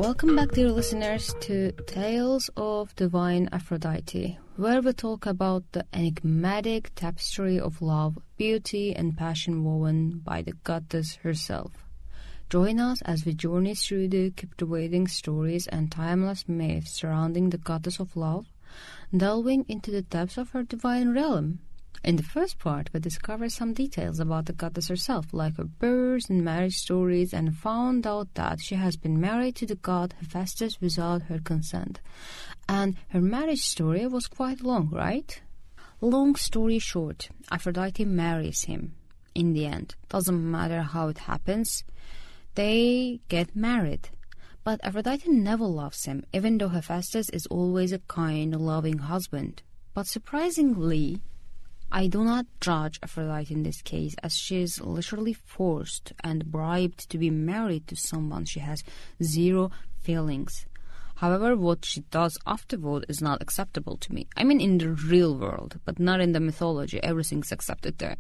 Welcome back, dear listeners, to Tales of Divine Aphrodite, where we talk about the enigmatic tapestry of love, beauty, and passion woven by the goddess herself. Join us as we journey through the captivating stories and timeless myths surrounding the goddess of love, delving into the depths of her divine realm. In the first part, we discovered some details about the goddess herself, like her birth and marriage stories, and found out that she has been married to the god Hephaestus without her consent. And her marriage story was quite long, right? Long story short, Aphrodite marries him. In the end, doesn't matter how it happens, they get married. But Aphrodite never loves him, even though Hephaestus is always a kind, loving husband. But surprisingly, I do not judge Aphrodite in this case, as she is literally forced and bribed to be married to someone she has zero feelings. However, what she does afterward is not acceptable to me. I mean in the real world, but not in the mythology. Everything's accepted there.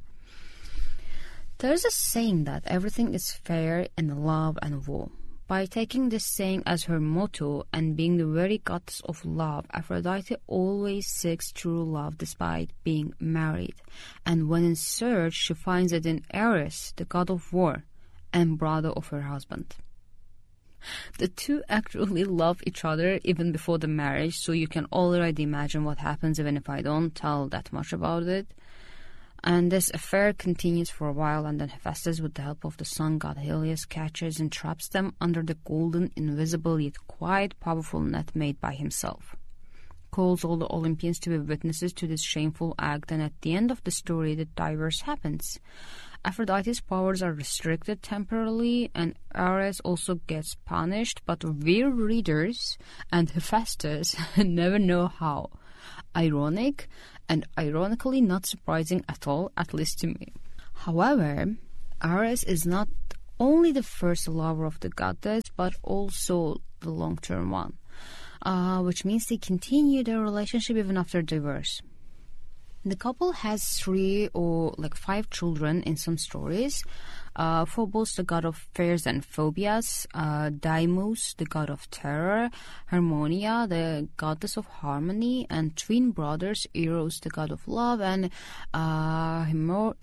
There's a saying that everything is fair in love and war. By taking this saying as her motto and being the very goddess of love, Aphrodite always seeks true love despite being married. And when in search, she finds it in Ares, the god of war, and brother of her husband. The two actually love each other even before the marriage, so you can already imagine what happens even if I don't tell that much about it. And this affair continues for a while, and then Hephaestus, with the help of the sun god Helios, catches and traps them under the golden, invisible, yet quite powerful net made by himself. Calls all the Olympians to be witnesses to this shameful act, and at the end of the story, the diverse happens. Aphrodite's powers are restricted temporarily, and Ares also gets punished, but we readers and Hephaestus never know how. Ironic, and ironically not surprising at all, at least to me. However, Ares is not only the first lover of the goddess, but also the long-term one, which means they continue their relationship even after divorce. The couple has 3 or 5 children in some stories. Phobos, the god of fears and phobias, Deimos, the god of terror, Harmonia, the goddess of harmony, and twin brothers, Eros, the god of love, and Himeros,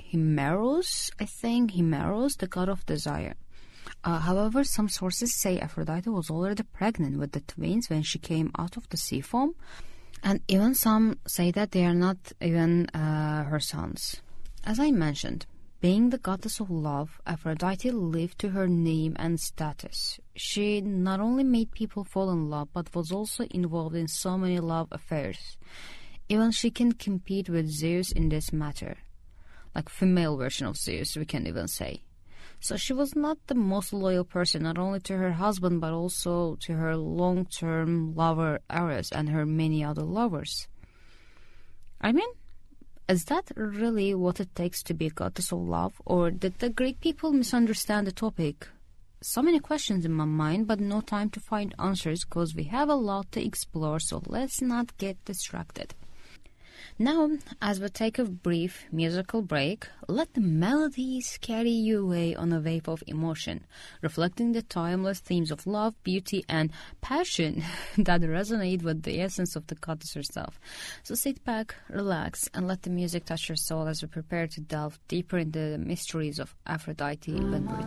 the god of desire. However, some sources say Aphrodite was already pregnant with the twins when she came out of the sea foam, and even some say that they are not even her sons. As I mentioned, being the goddess of love, Aphrodite lived to her name and status. She not only made people fall in love, but was also involved in so many love affairs. Even she can compete with Zeus in this matter. Like female version of Zeus, we can even say. So she was not the most loyal person, not only to her husband, but also to her long-term lover Ares and her many other lovers. I mean, is that really what it takes to be a goddess of love? Or did the Greek people misunderstand the topic? So many questions in my mind, but no time to find answers because we have a lot to explore, so let's not get distracted. Now, as we take a brief musical break, let the melodies carry you away on a wave of emotion, reflecting the timeless themes of love, beauty, and passion that resonate with the essence of the goddess herself. So sit back, relax, and let the music touch your soul as we prepare to delve deeper into the mysteries of Aphrodite when we return.